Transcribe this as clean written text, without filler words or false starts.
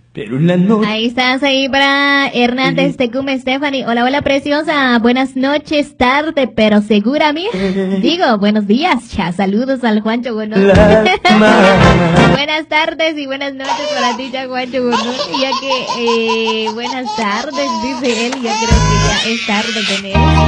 Pero en la noche... Ahí estás, ahí para Hernández Tecum Stephanie. Hola, hola, preciosa. Buenas noches, tarde, pero segura, mía. Digo, buenos días, ya. Saludos al Juancho Gonón. Buenas tardes y buenas noches para ti, ya, Juancho Gonón. Ya que, buenas tardes, dice él. Yo creo que ya es tarde con él.